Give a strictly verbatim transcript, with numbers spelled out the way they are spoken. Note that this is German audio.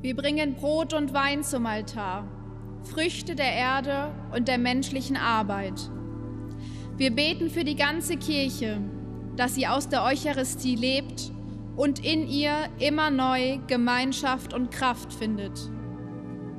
Wir bringen Brot und Wein zum Altar, Früchte der Erde und der menschlichen Arbeit. Wir beten für die ganze Kirche, dass sie aus der Eucharistie lebt und in ihr immer neu Gemeinschaft und Kraft findet.